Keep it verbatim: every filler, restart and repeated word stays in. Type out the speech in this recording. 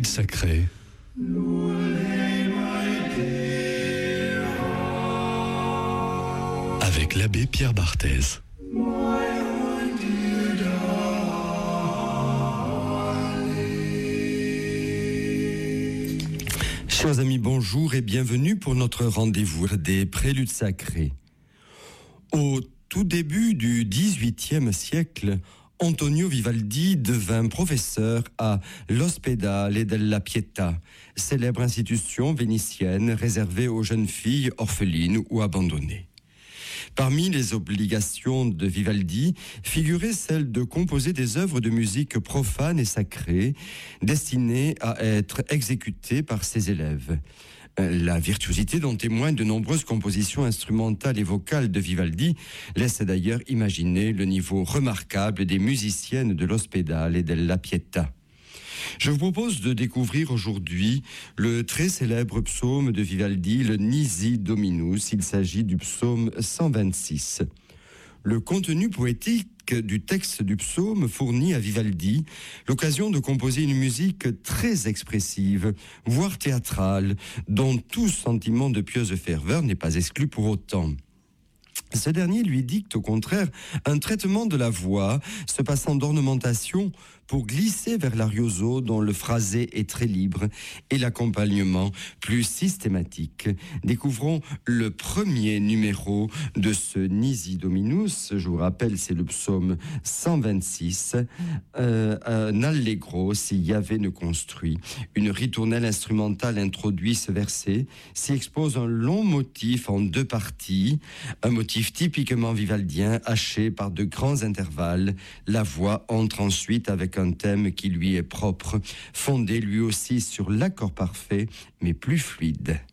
sacrée. Avec l'abbé Pierre Barthez. Chers amis, bonjour et bienvenue pour notre rendez-vous des préludes sacrés. Au tout début du dix-huitième siècle, Antonio Vivaldi devint professeur à l'Ospedale della Pietà, célèbre institution vénitienne réservée aux jeunes filles orphelines ou abandonnées. Parmi les obligations de Vivaldi figurait celle de composer des œuvres de musique profanes et sacrées destinées à être exécutées par ses élèves. La virtuosité dont témoignent de nombreuses compositions instrumentales et vocales de Vivaldi laisse d'ailleurs imaginer le niveau remarquable des musiciennes de l'Ospedale della Pietà. Je vous propose de découvrir aujourd'hui le très célèbre psaume de Vivaldi, le Nisi Dominus. Il s'agit du psaume cent vingt-six. Le contenu poétique du texte du psaume fournit à Vivaldi l'occasion de composer une musique très expressive, voire théâtrale, dont tout sentiment de pieuse ferveur n'est pas exclu pour autant. Ce dernier lui dicte au contraire un traitement de la voix se passant d'ornementation pour glisser vers l'arioso dont le phrasé est très libre et l'accompagnement plus systématique. Découvrons le premier numéro de ce Nisi Dominus. Je vous rappelle, c'est le psaume cent vingt-six, euh, un allegro si Yahvé ne construit. Une ritournelle instrumentale introduit ce verset, s'y expose un long motif en deux parties, un motif typiquement vivaldien, haché par de grands intervalles. La voix entre ensuite avec un thème qui lui est propre, fondé lui aussi sur l'accord parfait, mais plus fluide.